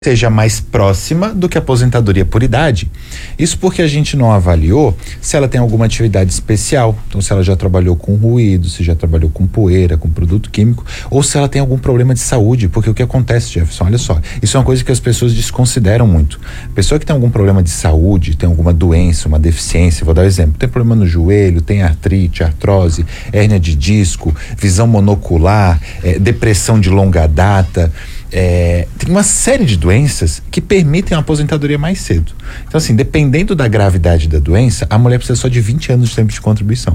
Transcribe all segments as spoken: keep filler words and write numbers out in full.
seja mais próxima do que a aposentadoria por idade. Isso porque a gente não avaliou se ela tem alguma atividade especial, então se ela já trabalhou com ruído, se já trabalhou com poeira, com produto químico, ou se ela tem algum problema de saúde, porque o que acontece, Jefferson, olha só, isso é uma coisa que as pessoas desconsideram muito. A pessoa que tem algum problema de saúde, tem alguma doença, uma deficiência, vou dar um exemplo, tem problema no joelho, tem artrite, artrose, hérnia de disco, visão monocular, é, depressão de longa data, É, tem uma série de doenças que permitem uma aposentadoria mais cedo. Então, assim, dependendo da gravidade da doença, a mulher precisa só de vinte anos de tempo de contribuição.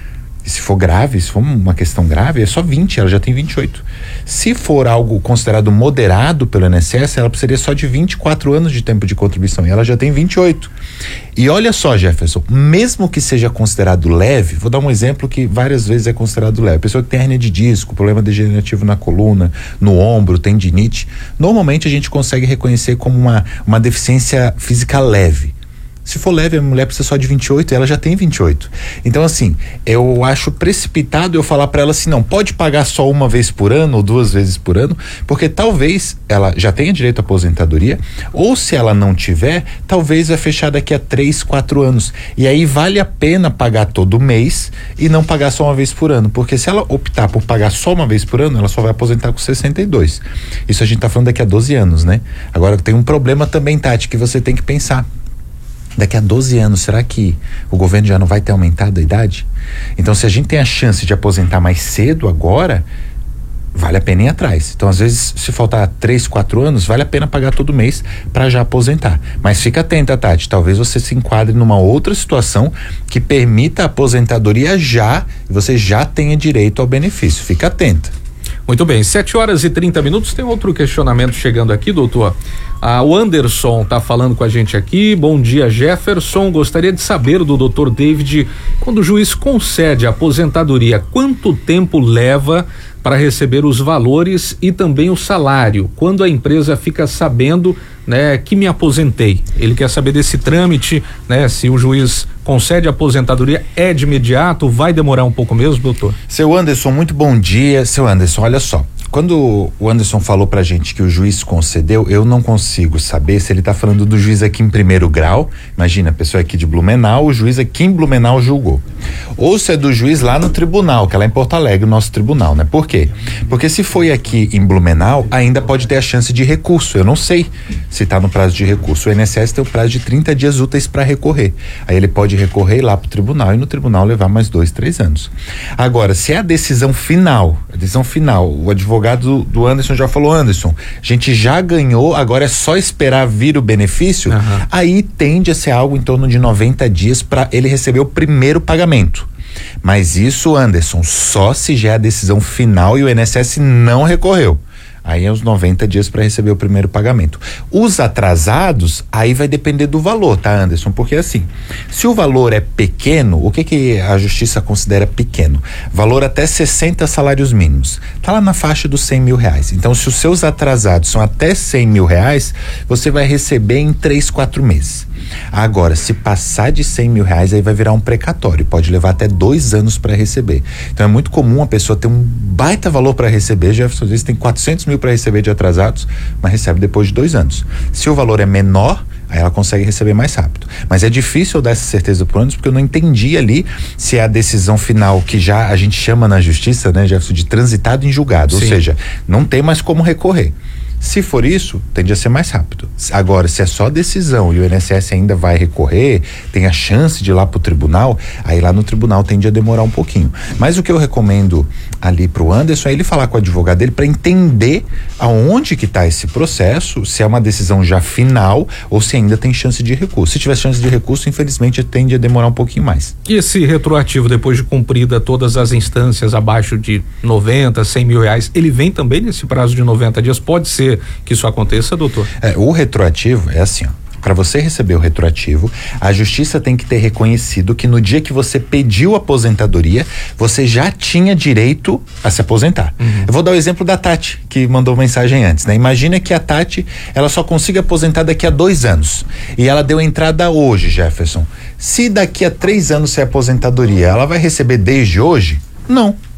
E se for grave, se for uma questão grave, é só vinte, ela já tem vinte e oito. Se for algo considerado moderado pelo I N S S, ela precisaria só de vinte e quatro anos de tempo de contribuição, e ela já tem vinte e oito. E olha só, Jefferson, mesmo que seja considerado leve, vou dar um exemplo que várias vezes é considerado leve. A pessoa que tem hérnia de disco, problema degenerativo na coluna, no ombro, tendinite, normalmente a gente consegue reconhecer como uma, uma deficiência física leve. Se for leve, a mulher precisa só de vinte e oito, ela já tem vinte e oito. Então, assim, eu acho precipitado eu falar para ela assim, não, pode pagar só uma vez por ano ou duas vezes por ano, porque talvez ela já tenha direito à aposentadoria, ou se ela não tiver, talvez vai fechar daqui a três, quatro anos. E aí vale a pena pagar todo mês e não pagar só uma vez por ano, porque se ela optar por pagar só uma vez por ano, ela só vai aposentar com sessenta e dois. Isso a gente tá falando daqui a doze anos, né? Agora tem um problema também, Tati, que você tem que pensar. Daqui a doze anos, será que o governo já não vai ter aumentado a idade? Então, se a gente tem a chance de aposentar mais cedo agora, vale a pena ir atrás. Então, às vezes, se faltar três, quatro anos, vale a pena pagar todo mês para já aposentar. Mas fica atenta, Tati, talvez você se enquadre numa outra situação que permita a aposentadoria já, e você já tenha direito ao benefício. Fica atenta. Muito bem, sete horas e trinta minutos, tem outro questionamento chegando aqui, doutor. Ah, o Anderson está falando com a gente aqui. Bom dia, Jefferson. Gostaria de saber do doutor David, quando o juiz concede a aposentadoria, quanto tempo leva para receber os valores e também o salário? Quando a empresa fica sabendo, né, que me aposentei? Ele quer saber desse trâmite, né? Se o juiz concede a aposentadoria, é de imediato? Vai demorar um pouco mesmo, doutor? Seu Anderson, muito bom dia. Seu Anderson, olha só. Quando o Anderson falou pra gente que o juiz concedeu, eu não consigo saber se ele tá falando do juiz aqui em primeiro grau. Imagina, a pessoa aqui de Blumenau, o juiz aqui em Blumenau julgou. Ou se é do juiz lá no tribunal, que é lá em Porto Alegre, o nosso tribunal, né? Por quê? Porque se foi aqui em Blumenau, ainda pode ter a chance de recurso. Eu não sei se tá no prazo de recurso. O I N S S tem o prazo de trinta dias úteis para recorrer. Aí ele pode recorrer lá pro tribunal e no tribunal levar mais dois, três anos. Agora, se é a decisão final, a decisão final, o advogado do, do Anderson já falou, Anderson, a gente já ganhou, agora é só esperar vir o benefício, uhum. Aí tende a ser algo em torno de noventa dias para ele receber o primeiro pagamento. Mas isso, Anderson, só se já é a decisão final e o I N S S não recorreu. Aí é os noventa dias para receber o primeiro pagamento. Os atrasados, aí vai depender do valor, tá, Anderson? Porque assim, se o valor é pequeno, o que que a justiça considera pequeno? Valor até sessenta salários mínimos. Tá lá na faixa dos cem mil reais. Então, se os seus atrasados são até cem mil reais, você vai receber em três, quatro meses. Agora, se passar de cem mil reais, aí vai virar um precatório, pode levar até dois anos para receber. Então é muito comum a pessoa ter um baita valor para receber, Jefferson, às vezes tem quatrocentos mil para receber de atrasados, mas recebe depois de dois anos. Se o valor é menor, aí ela consegue receber mais rápido. Mas é difícil eu dar essa certeza por anos, porque eu não entendi ali se é a decisão final que já a gente chama na justiça, né, Jefferson, de transitado em julgado, Sim. Ou seja, não tem mais como recorrer. Se for isso, tende a ser mais rápido. Agora, se é só decisão e o I N S S ainda vai recorrer, tem a chance de ir lá pro tribunal, aí lá no tribunal tende a demorar um pouquinho. Mas o que eu recomendo ali pro Anderson é ele falar com o advogado dele para entender aonde que tá esse processo, se é uma decisão já final ou se ainda tem chance de recurso. Se tiver chance de recurso, infelizmente tende a demorar um pouquinho mais. E esse retroativo, depois de cumprida todas as instâncias abaixo de noventa, cem mil reais, ele vem também nesse prazo de noventa dias? Pode ser que isso aconteça, doutor? É, o retroativo é assim, ó. Para você receber o retroativo, a justiça tem que ter reconhecido que no dia que você pediu aposentadoria, você já tinha direito a se aposentar. Uhum. Eu vou dar o exemplo da Tati, que mandou mensagem antes, né? Imagina que a Tati, ela só consiga aposentar daqui a dois anos. E ela deu entrada hoje, Jefferson. Se daqui a três anos sair aposentadoria, ela vai receber desde hoje? Não.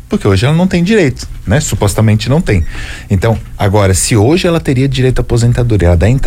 porque hoje ela não tem direito, né? Supostamente não tem. Então, agora, se hoje ela teria direito à aposentadoria, ela dá entrada